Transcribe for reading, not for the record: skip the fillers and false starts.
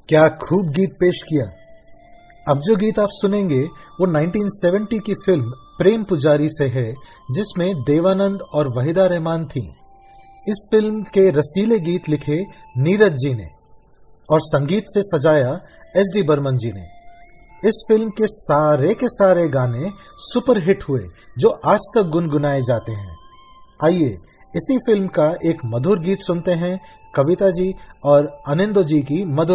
क्या खूब गीत पेश किया। अब जो गीत आप सुनेंगे वो 1970 की फिल्म प्रेम पुजारी से है, जिसमें देवानंद और वहीदा रहमान थी। इस फिल्म के रसीले गीत लिखे नीरज जी ने और संगीत से सजाया एस.डी. बर्मन जी ने। इस फिल्म के सारे गाने सुपर हिट हुए, जो आज तक गुनगुनाए जाते हैं। आइए इसी फिल्म का एक मधुर गीत सुनते हैं, कविता जी और अनिंदो जी की मधुर